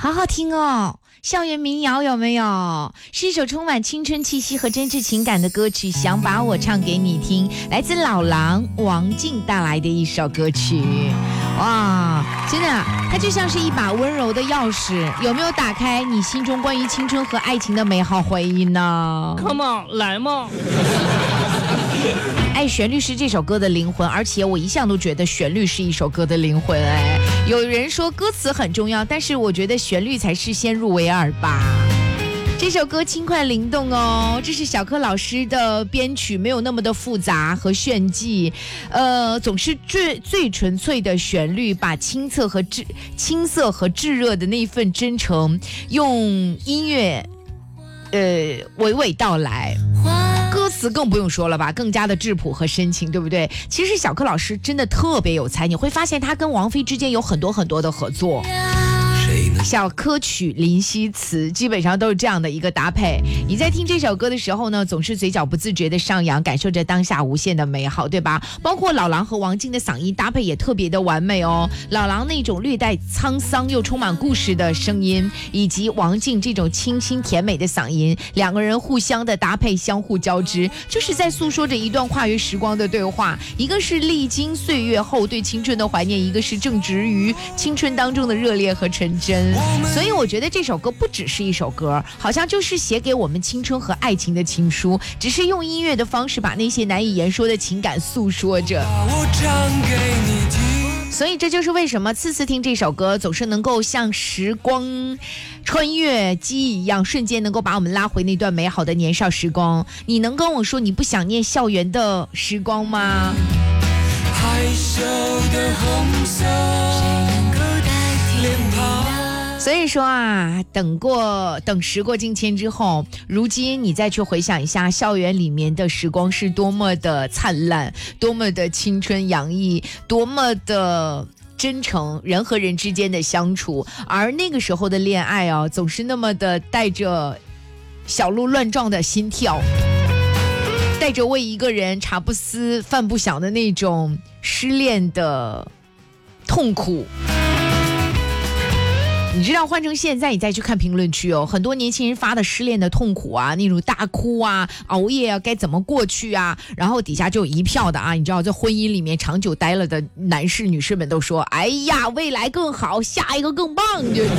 好好听哦。校园民谣有没有？是一首充满青春气息和真挚情感的歌曲，想把我唱给你听，来自老狼王静带来的一首歌曲。哇，真的它就像是一把温柔的钥匙，有没有打开你心中关于青春和爱情的美好回忆呢？ Come on， 来嘛！ 哎，旋律是这首歌的灵魂，而且我一向都觉得旋律是一首歌的灵魂。哎，有人说歌词很重要，但是我觉得旋律才是先入为耳吧。这首歌轻快灵动哦，这是小柯老师的编曲，没有那么的复杂和炫技，总是最纯粹的旋律，把青涩和炙热的那一份真诚，用音乐，娓娓道来。歌词更不用说了吧，更加的质朴和深情，对不对？其实小柯老师真的特别有才，你会发现他跟王菲之间有很多很多的合作。小柯曲林夕词，基本上都是这样的一个搭配。你在听这首歌的时候呢，总是嘴角不自觉的上扬，感受着当下无限的美好，对吧？包括老狼和王静的嗓音搭配也特别的完美哦。老狼那种略带沧桑又充满故事的声音，以及王静这种清新甜美的嗓音，两个人互相的搭配，相互交织，就是在诉说着一段跨越时光的对话。一个是历经岁月后对青春的怀念，一个是正值于青春当中的热烈和纯真。所以我觉得这首歌不只是一首歌，好像就是写给我们青春和爱情的情书，只是用音乐的方式把那些难以言说的情感诉说着。所以这就是为什么次次听这首歌总是能够像时光穿越机一样，瞬间能够把我们拉回那段美好的年少时光。你能跟我说你不想念校园的时光吗？害羞的红色脸庞。所以说啊，等时过境迁之后，如今你再去回想一下校园里面的时光是多么的灿烂，多么的青春洋溢，多么的真诚，人和人之间的相处。而那个时候的恋爱啊，总是那么的带着小鹿乱撞的心跳，带着为一个人茶不思饭不想的那种失恋的痛苦。你知道换成现在你再去看评论区哦，很多年轻人发的失恋的痛苦啊，那种大哭啊，熬夜啊，该怎么过去啊，然后底下就有一票的啊，你知道在婚姻里面长久待了的男士女士们都说，哎呀，未来更好，下一个更棒。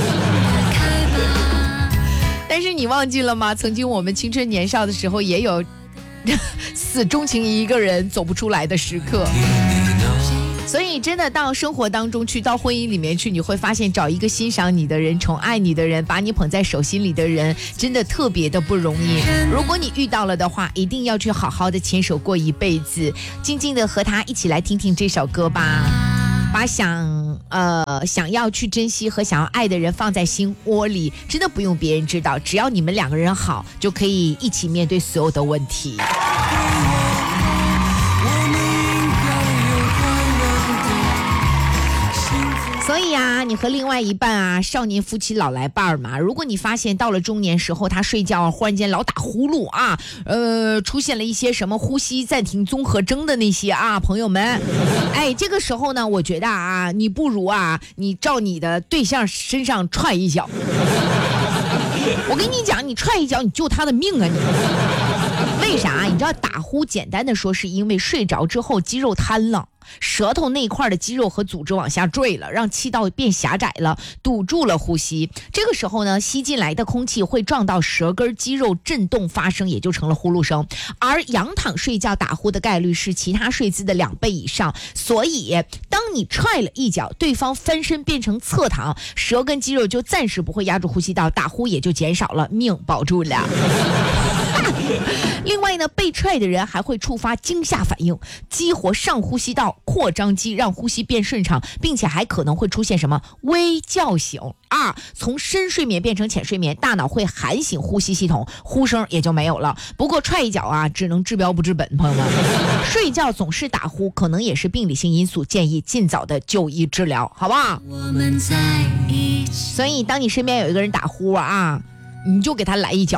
但是你忘记了吗？曾经我们青春年少的时候也有死钟情一个人走不出来的时刻。所以真的到生活当中去，到婚姻里面去，你会发现找一个欣赏你的人，宠爱你的人，把你捧在手心里的人，真的特别的不容易。如果你遇到了的话，一定要去好好的牵手过一辈子，静静的和他一起来听听这首歌吧，把想要去珍惜和想要爱的人放在心窝里，真的不用别人知道，只要你们两个人好，就可以一起面对所有的问题。所以啊，你和另外一半啊，少年夫妻老来伴嘛。如果你发现到了中年时候，他睡觉忽然间老打呼噜啊，出现了一些什么呼吸暂停综合征的那些啊，朋友们，哎，这个时候呢，我觉得啊，你不如啊，你照你的对象身上踹一脚。我跟你讲，你踹一脚，你救他的命啊你！为啥？你知道打呼简单的说是因为睡着之后肌肉瘫了，舌头那块的肌肉和组织往下坠了，让气道变狭窄了，堵住了呼吸。这个时候呢，吸进来的空气会撞到舌根肌肉震动发生，也就成了呼噜声。而仰躺睡觉打呼的概率是其他睡姿的2倍以上，所以当你踹了一脚，对方翻身变成侧躺，舌根肌肉就暂时不会压住呼吸道，打呼也就减少了，命保住了。另外呢，被踹的人还会触发惊吓反应，激活上呼吸道扩张肌，让呼吸变顺畅，并且还可能会出现什么微叫醒啊，从深睡眠变成浅睡眠，大脑会喊醒呼吸系统，呼声也就没有了。不过踹一脚啊，只能治标不治本，朋友们，睡觉总是打呼，可能也是病理性因素，建议尽早的就医治疗，好不好？所以当你身边有一个人打呼啊，你就给他来一脚。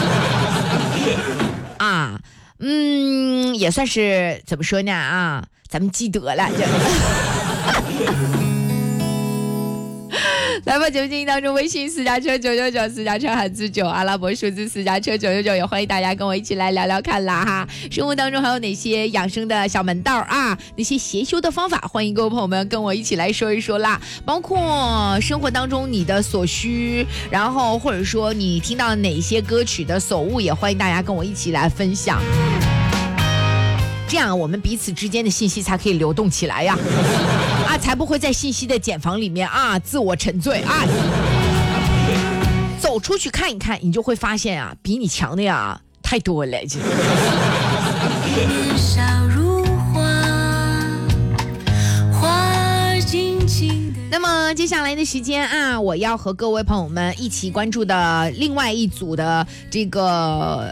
啊，也算是怎么说呢啊，咱们积德了。 来吧，节目进行当中，微信私家车999，私家车汉字9，阿拉伯数字私家车999，也欢迎大家跟我一起来聊聊看啦哈。生活当中还有哪些养生的小门道啊？那些邪修的方法，欢迎各位朋友们跟我一起来说一说啦。包括生活当中你的所需，然后或者说你听到哪些歌曲的所悟，也欢迎大家跟我一起来分享。这样我们彼此之间的信息才可以流动起来呀，啊，才不会在信息的茧房里面啊自我沉醉啊。走出去看一看，你就会发现啊，比你强的呀太多了。那么接下来的时间啊，我要和各位朋友们一起关注的另外一组的这个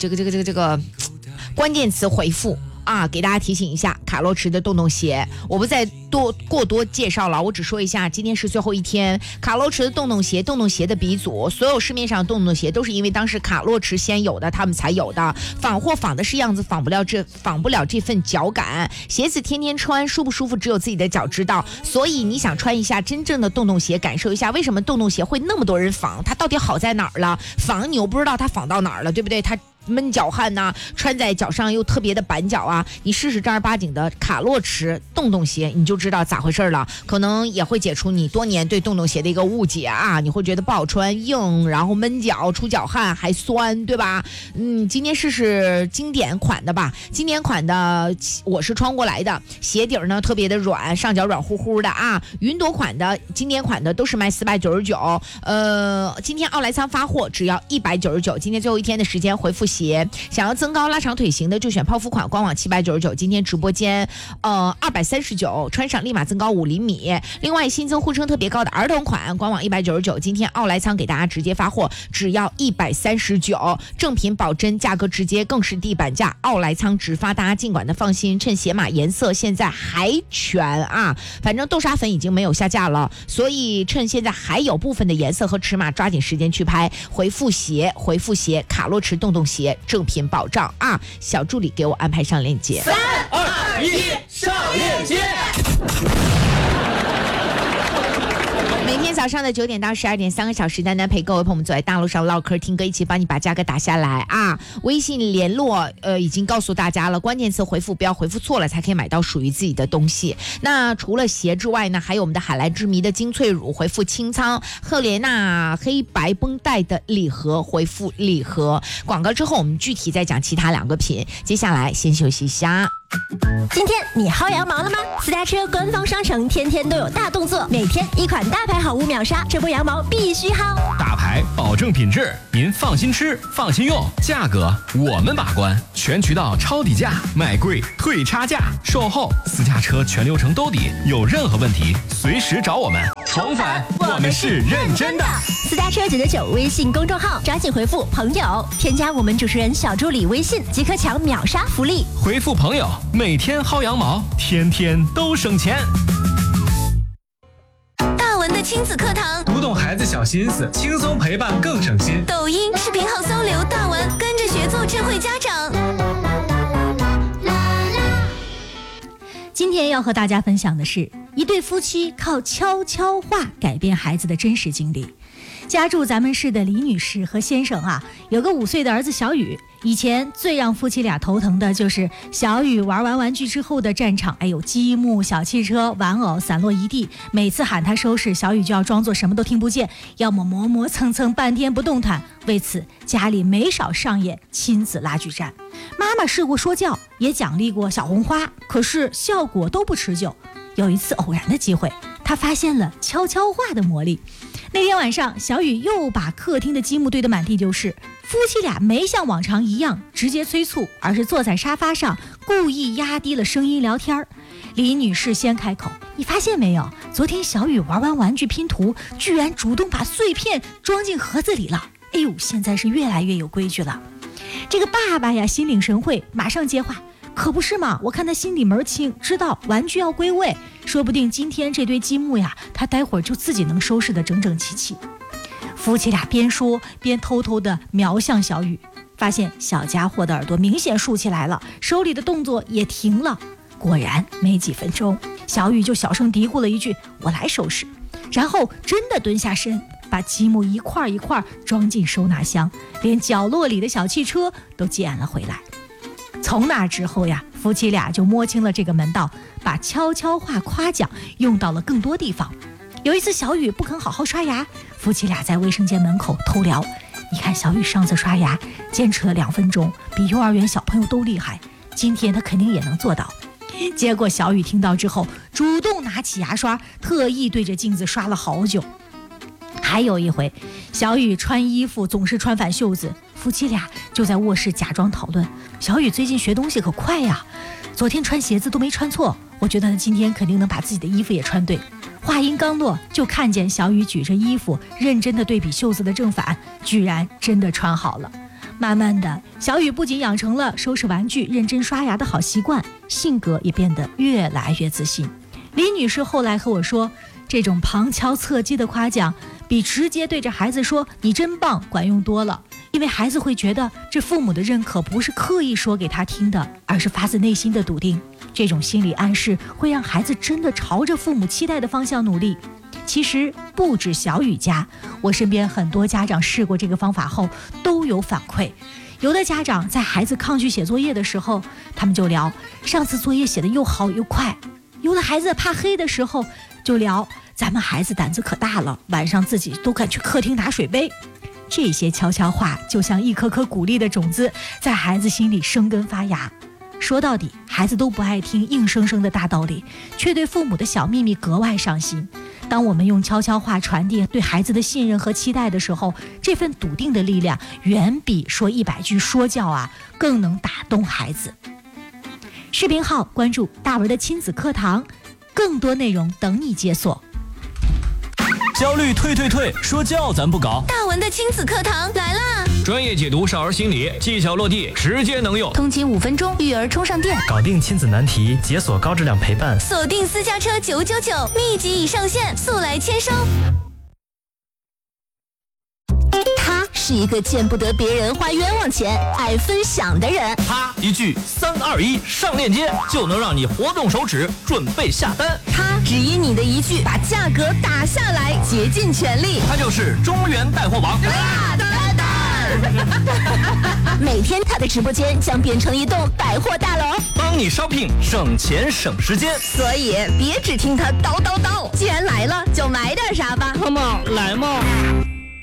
关键词回复啊，给大家提醒一下，卡洛驰的洞洞鞋，我不再过多介绍了，我只说一下，今天是最后一天，卡洛驰的洞洞鞋的鼻祖，所有市面上的洞洞鞋都是因为当时卡洛驰先有的，他们才有的，仿货仿的是样子，仿不了这份脚感，鞋子天天穿舒不舒服，只有自己的脚知道，所以你想穿一下真正的洞洞鞋，感受一下为什么洞洞鞋会那么多人仿，它到底好在哪儿了？仿你又不知道它仿到哪儿了，对不对？它闷脚汗呐，穿在脚上又特别的板脚啊！你试试正儿八经的卡洛驰洞洞鞋，你就知道咋回事了。可能也会解除你多年对洞洞鞋的一个误解啊！你会觉得不好穿，硬，然后闷脚，出脚汗，还酸，对吧？今天试试经典款的吧。经典款的我是穿过来的，鞋底呢特别的软，上脚软乎乎的啊。云朵款的、经典款的都是卖499，今天奥莱仓发货只要199。今天最后一天的时间回复鞋，想要增高拉长腿型的就选泡芙款，官网799，今天直播间239，穿上立马增高5厘米。另外新增呼声特别高的儿童款，官网199，今天奥莱仓给大家直接发货，只要139，正品保真，价格直接更是地板价，奥莱仓直发，大家尽管的放心。趁鞋码颜色现在还全啊，反正豆沙粉已经没有下架了，所以趁现在还有部分的颜色和尺码，抓紧时间去拍，回复鞋，卡洛驰洞洞鞋。正品保障啊！小助理给我安排上链接。 3、2、1，上链接。 每天早上的9点到12点，3个小时，丹丹陪各位朋友们走在大路上唠嗑听歌，一起帮你把价格打下来啊！微信联络已经告诉大家了，关键词回复不要回复错了，才可以买到属于自己的东西。那除了鞋之外呢，还有我们的海蓝之谜的精粹乳，回复清仓；赫莲娜黑白绷带的礼盒，回复礼盒。广告之后我们具体再讲其他2个品，接下来先休息一下。 今天你薅羊毛了吗？私家车官方商城天天都有大动作，每天一款大牌好物秒杀，这波羊毛必须薅。 大牌保证品质，您放心吃，放心用，价格我们把关，全渠道抄底价，卖贵退差价，售后私家车全流程兜底，有任何问题随时找我们。宠粉，我们是认真的。 私家车999微信公众号，抓紧回复朋友，添加我们主持人小助理微信，即可抢秒杀福利。 回复朋友，每天薅羊毛，天天都省钱。 大文的亲子课堂， 读懂孩子小心思，轻松陪伴更省心。 抖音视频号搜刘大文，跟着学做智慧家长。 今天要和大家分享的是一对夫妻靠悄悄话改变孩子的真实经历。家住咱们市的李女士和先生啊，有个5岁的儿子小雨。以前最让夫妻俩头疼的就是小雨玩完玩具之后的战场，积木、小汽车、玩偶散落一地，每次喊他收拾，小雨就要装作什么都听不见，要么磨磨蹭蹭半天不动弹。为此家里没少上演亲子拉锯战。妈妈试过说教，也奖励过小红花，可是效果都不持久。有一次偶然的机会，他发现了悄悄话的魔力。那天晚上，小雨又把客厅的积木堆得满地就是，夫妻俩没像往常一样直接催促，而是坐在沙发上故意压低了声音聊天。李女士先开口：“你发现没有，昨天小雨玩完玩具拼图，居然主动把碎片装进盒子里了。现在是越来越有规矩了。”这个爸爸呀，心领神会，马上接话：“可不是嘛，我看他心里门清，知道玩具要归位，说不定今天这堆积木呀，他待会儿就自己能收拾得整整齐齐。”夫妻俩边说边偷偷地瞄向小雨，发现小家伙的耳朵明显竖起来了，手里的动作也停了。果然没几分钟，小雨就小声嘀咕了一句：“我来收拾。” 然后真的蹲下身，把积木一块一块装进收纳箱，连角落里的小汽车都捡了回来。从那之后呀，夫妻俩就摸清了这个门道，把悄悄话夸奖用到了更多地方。有一次小雨不肯好好刷牙，夫妻俩在卫生间门口偷聊，你看小雨上次刷牙坚持了2分钟，比幼儿园小朋友都厉害，今天他肯定也能做到。结果小雨听到之后，主动拿起牙刷，特意对着镜子刷了好久。还有一回，小雨穿衣服总是穿反袖子，夫妻俩就在卧室假装讨论，小雨最近学东西可快呀，昨天穿鞋子都没穿错，我觉得他今天肯定能把自己的衣服也穿对。话音刚落，就看见小雨举着衣服认真地对比袖子的正反，居然真的穿好了。慢慢的，小雨不仅养成了收拾玩具、认真刷牙的好习惯，性格也变得越来越自信。李女士后来和我说，这种旁敲侧击的夸奖比直接对着孩子说你真棒管用多了，因为孩子会觉得这父母的认可不是刻意说给他听的，而是发自内心的笃定。这种心理暗示会让孩子真的朝着父母期待的方向努力。其实不止小雨家，我身边很多家长试过这个方法后都有反馈。有的家长在孩子抗拒写作业的时候，他们就聊上次作业写得又好又快；有的孩子怕黑的时候，就聊咱们孩子胆子可大了，晚上自己都敢去客厅拿水杯。这些悄悄话就像一颗颗鼓励的种子，在孩子心里生根发芽。说到底，孩子都不爱听硬生生的大道理，却对父母的小秘密格外上心。当我们用悄悄话传递对孩子的信任和期待的时候，这份笃定的力量远比说100句说教更能打动孩子。视频号关注大文的亲子课堂，更多内容等你解锁。 焦虑退，说教咱不搞。 大文的亲子课堂来啦！ 专业解读少儿心理，技巧落地，直接能用。 通勤5分钟，育儿充上电， 搞定亲子难题，解锁高质量陪伴。 锁定私家车999，密集已上线，速来签收。他是一个见不得别人花冤枉钱，爱分享的人。 他一句3、2、1上链接，就能让你活动手指，准备下单。 他只因你的一句，把价格打下来，竭尽全力。 他就是中原带货王大蛋蛋。每天他的直播间将变成一栋百货大楼， 帮你 shopping 省钱省时间。 所以别只听他叨叨叨，既然来了，就买点啥吧。 Come on，来嘛！